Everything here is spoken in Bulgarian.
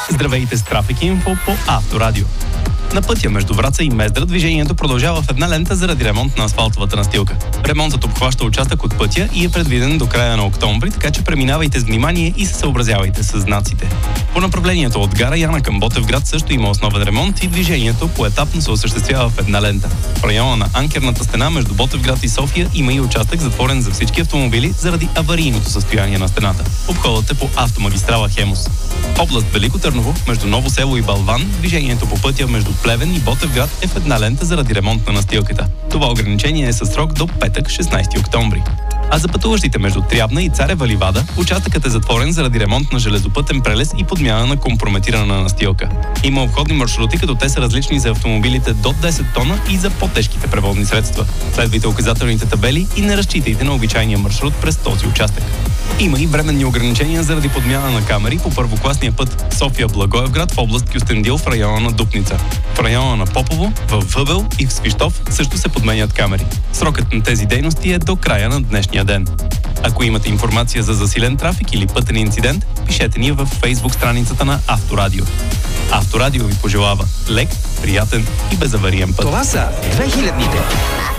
Здравейте с Трафик Инфо по Авторадио. На пътя между Враца и Мездра движението продължава в една лента заради ремонт на асфалтовата настилка. Ремонтът обхваща участък от пътя и е предвиден до края на октомври, така че преминавайте с внимание и се съобразявайте с знаците. По направлението от гара Яна към Ботевград също има основен ремонт и движението поетапно се осъществява в една лента. В района на анкерната стена между Ботевград и София има и участък затворен за всички автомобили заради аварийното състояние на стената. Обходът е по автомагистрала Хемус. Област Велико Търново, между Ново село и Балван, движението по пътя между Плевен и Ботевград е в една лента заради ремонт на настилката. Това ограничение е със срок до петък, 16 октомври. А за пътуващите между Трявна и Царева ливада, участъкът е затворен заради ремонт на железопътен прелез и подмяна на компрометирана настилка. Има обходни маршрути, като те са различни за автомобилите до 10 тона и за по-тежките превозни средства. Следвайте указателните табели и не разчитайте на обичайния маршрут през този участък. Има и временни ограничения заради подмяна на камери по първокласния път София-Благоевград в област Кюстендил в района на Дупница. В района на Попово, в Въбел и в Свищов също се подменят камери. Срокът на тези дейности е до края на днешния ден. Ако имате информация за засилен трафик или пътен инцидент, пишете ни във Facebook страницата на Авторадио. Авторадио ви пожелава лек, приятен и безавариен път. Това са 2000-ните.